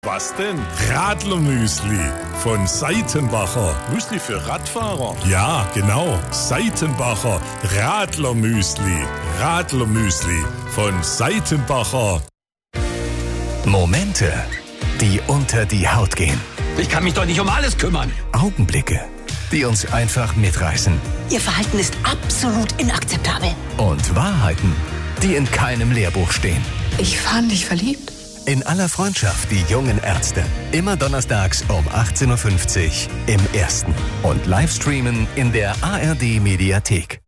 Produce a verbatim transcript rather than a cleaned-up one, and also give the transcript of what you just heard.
Was denn? Radlermüsli von Seitenbacher. Müsli für Radfahrer? Ja, genau. Seitenbacher Radlermüsli. Radlermüsli von Seitenbacher. Momente, die unter die Haut gehen. Ich kann mich doch nicht um alles kümmern. Augenblicke, die uns einfach mitreißen. Ihr Verhalten ist absolut inakzeptabel. Und Wahrheiten, die in keinem Lehrbuch stehen. Ich fand dich verliebt. In aller Freundschaft, die jungen Ärzte. Immer donnerstags um achtzehn Uhr fünfzig im Ersten. Und Livestreamen in der A R D Mediathek.